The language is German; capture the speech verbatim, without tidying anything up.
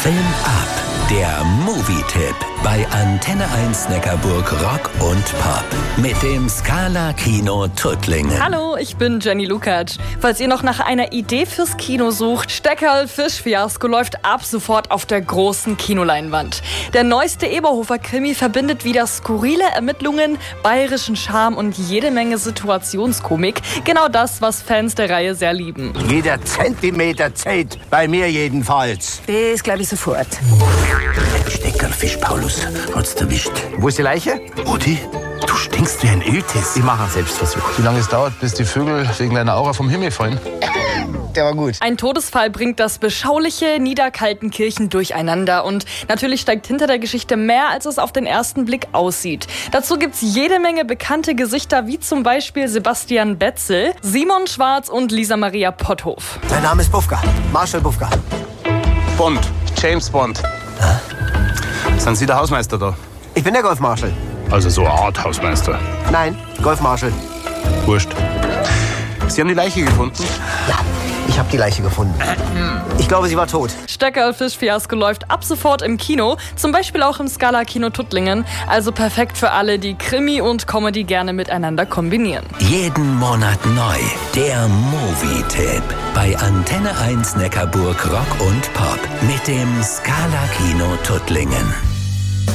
Film ab. Der Movie-Tipp bei Antenne eins Neckarburg Rock und Pop mit dem Scala Kino Tuttlingen. Hallo, ich bin Jenny Lukacs. Falls ihr noch nach einer Idee fürs Kino sucht, Steckerl Fischfiasko läuft ab sofort auf der großen Kinoleinwand. Der neueste Eberhofer-Krimi verbindet wieder skurrile Ermittlungen, bayerischen Charme und jede Menge Situationskomik. Genau das, was Fans der Reihe sehr lieben. Jeder Zentimeter zählt, bei mir jedenfalls. Das glaube ich sofort. Steckerlfisch, Paulus, hat's erwischt. Wo ist die Leiche? Rudi, du stinkst wie ein Iltis. Ich mache einen Selbstversuch. Wie lange es dauert, bis die Vögel wegen einer Aura vom Himmel fallen? Der war gut. Ein Todesfall bringt das beschauliche Niederkaltenkirchen durcheinander und natürlich steigt hinter der Geschichte mehr, als es auf den ersten Blick aussieht. Dazu gibt's jede Menge bekannte Gesichter, wie zum Beispiel Sebastian Betzel, Simon Schwarz und Lisa Maria Potthof. Mein Name ist Bufka, Marshall Bufka. Bond, James Bond. Hä? Sind Sie der Hausmeister da? Ich bin der Golfmarshal. Also so eine Art Hausmeister. Nein, Golfmarshal. Wurscht. Sie haben die Leiche gefunden? Ja, ich habe die Leiche gefunden. Ich glaube, sie war tot. Steckerl Fischfiasko läuft ab sofort im Kino, zum Beispiel auch im Scala Kino Tuttlingen. Also perfekt für alle, die Krimi und Comedy gerne miteinander kombinieren. Jeden Monat neu. Der Movie-Tipp bei Antenne eins Neckarburg Rock und Pop mit dem Scala Kino Tuttlingen.